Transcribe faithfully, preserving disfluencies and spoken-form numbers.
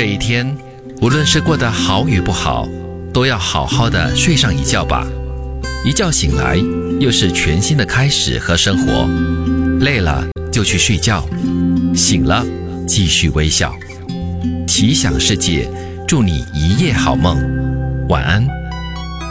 这一天，无论是过得好与不好，都要好好的睡上一觉吧。一觉醒来，又是全新的开始和生活。累了就去睡觉，醒了继续微笑。奇想世界，祝你一夜好梦，晚安。